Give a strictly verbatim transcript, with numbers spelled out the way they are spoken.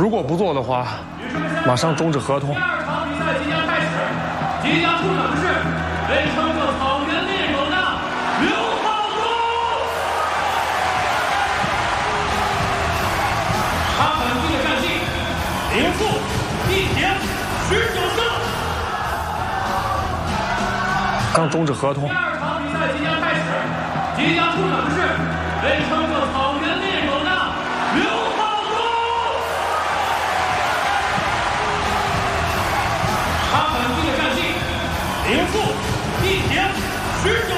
如果不做的话，马上终止合同。 第二场比赛即将开始，即将出场的是被称作草原猎狗的刘浩东。他本季的战绩零负一平十九胜。 刚终止合同。 第二场比赛即将开始，即将出场的是被称作草原猎狗的刘浩东。他本季的战绩零负一平十九。